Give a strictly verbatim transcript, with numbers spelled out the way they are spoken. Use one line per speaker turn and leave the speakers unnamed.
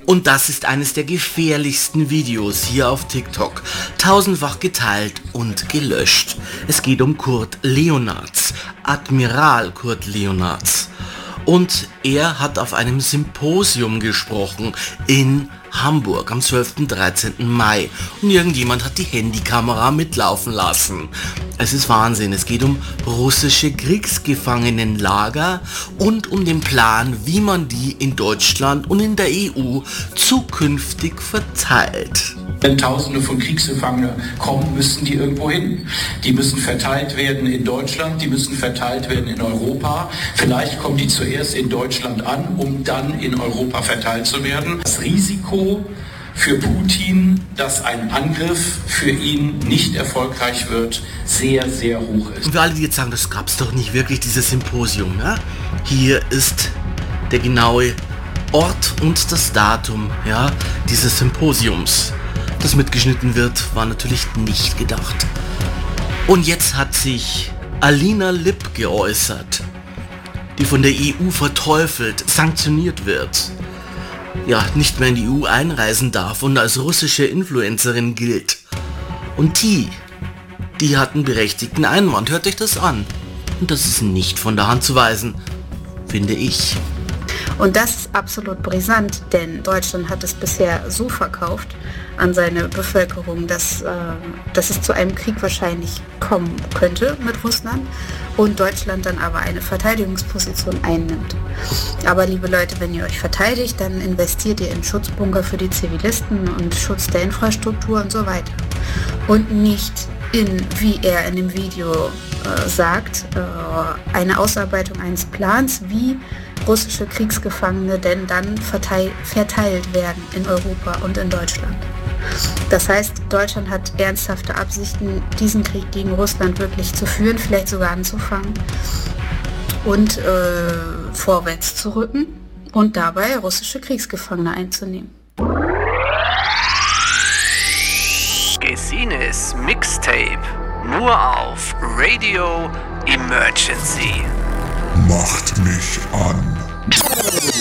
Und das ist eines der gefährlichsten Videos hier auf TikTok. Tausendfach geteilt und gelöscht. Es geht um Kurt Leonards, Admiral Kurt Leonards. Und er hat auf einem Symposium gesprochen in Hamburg am zwölften und dreizehnten Mai. Und irgendjemand hat die Handykamera mitlaufen lassen. Es ist Wahnsinn. Es geht um russische Kriegsgefangenenlager und um den Plan, wie man die in Deutschland und in der E U zukünftig verteilt.
Wenn Tausende von Kriegsgefangenen kommen, müssen die irgendwo hin. Die müssen verteilt werden in Deutschland, die müssen verteilt werden in Europa. Vielleicht kommen die zuerst in Deutschland an, um dann in Europa verteilt zu werden. Das Risiko für Putin, dass ein Angriff für ihn nicht erfolgreich wird, sehr, sehr hoch ist.
Und für alle, die jetzt sagen, das gab es doch nicht wirklich, dieses Symposium. Ja? Hier ist der genaue Ort und das Datum, ja, dieses Symposiums. Das mitgeschnitten wird, war natürlich nicht gedacht. Und jetzt hat sich Alina Lipp geäußert, die von der E U verteufelt, sanktioniert wird, ja, nicht mehr in die E U einreisen darf und als russische Influencerin gilt. Und die, die hat einen berechtigten Einwand, hört euch das an. Und das ist nicht von der Hand zu weisen, finde ich.
Und das ist absolut brisant, denn Deutschland hat es bisher so verkauft an seine Bevölkerung, dass, äh, dass es zu einem Krieg wahrscheinlich kommen könnte mit Russland und Deutschland dann aber eine Verteidigungsposition einnimmt. Aber liebe Leute, wenn ihr euch verteidigt, dann investiert ihr in Schutzbunker für die Zivilisten und Schutz der Infrastruktur und so weiter. Und nicht in, wie er in dem Video äh, sagt, äh, eine Ausarbeitung eines Plans, wie russische Kriegsgefangene denn dann verteil- verteilt werden in Europa und in Deutschland. Das heißt, Deutschland hat ernsthafte Absichten, diesen Krieg gegen Russland wirklich zu führen, vielleicht sogar anzufangen und äh, vorwärts zu rücken und dabei russische Kriegsgefangene einzunehmen.
Gesines Mixtape nur auf Radio Emergency.
Macht mich an.